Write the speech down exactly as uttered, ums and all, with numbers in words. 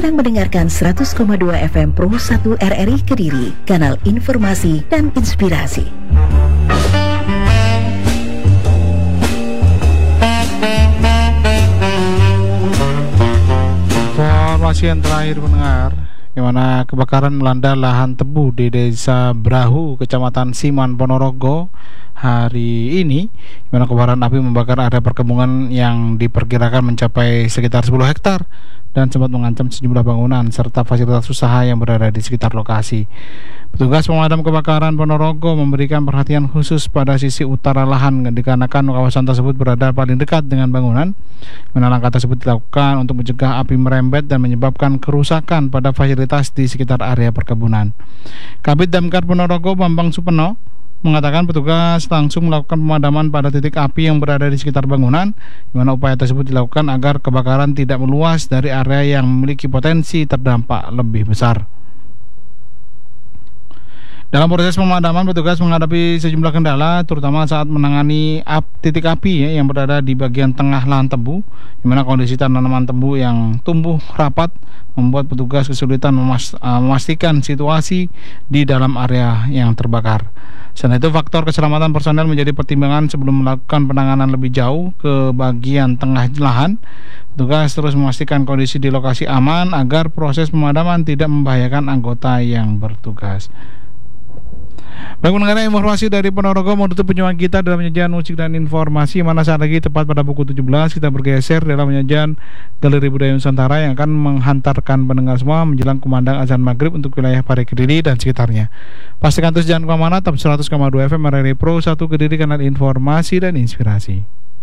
sedang mendengarkan seratus koma dua F M Pro satu R R I Kediri, kanal informasi dan inspirasi. Informasi yang terakhir pendengar, di mana kebakaran melanda lahan tebu di Desa Brahu, Kecamatan Siman, Ponorogo hari ini, di mana kobaran api membakar area perkebunan yang diperkirakan mencapai sekitar sepuluh hektar dan sempat mengancam sejumlah bangunan serta fasilitas usaha yang berada di sekitar lokasi. Petugas pemadam kebakaran Ponorogo memberikan perhatian khusus pada sisi utara lahan dikarenakan kawasan tersebut berada paling dekat dengan bangunan. Mana langkah tersebut dilakukan untuk mencegah api merembet dan menyebabkan kerusakan pada fasilitas di sekitar area perkebunan. Kabid Damkar Ponorogo Bambang Supeno mengatakan petugas langsung melakukan pemadaman pada titik api yang berada di sekitar bangunan, di mana upaya tersebut dilakukan agar kebakaran tidak meluas dari area yang memiliki potensi terdampak lebih besar. Dalam proses pemadaman, petugas menghadapi sejumlah kendala, terutama saat menangani ap, titik api ya, yang berada di bagian tengah lahan tebu, di mana kondisi tanaman tebu yang tumbuh rapat membuat petugas kesulitan memas, uh, memastikan situasi di dalam area yang terbakar. Selain itu, faktor keselamatan personel menjadi pertimbangan sebelum melakukan penanganan lebih jauh ke bagian tengah lahan. Petugas terus memastikan kondisi di lokasi aman agar proses pemadaman tidak membahayakan anggota yang bertugas. Baik pendengar, informasi dari Ponorogo menutup perjumpaan kita dalam penyajian musik dan informasi, mana saat lagi tepat pada pukul tujuh belas kita bergeser dalam penyajian Galeri Budaya Nusantara yang akan menghantarkan pendengar semua menjelang kumandang azan maghrib untuk wilayah Pare Kediri dan sekitarnya. Pastikan terus jangan kemana-mana, tetap seratus koma dua F M R R I Pro satu Kediri, kanal informasi dan inspirasi.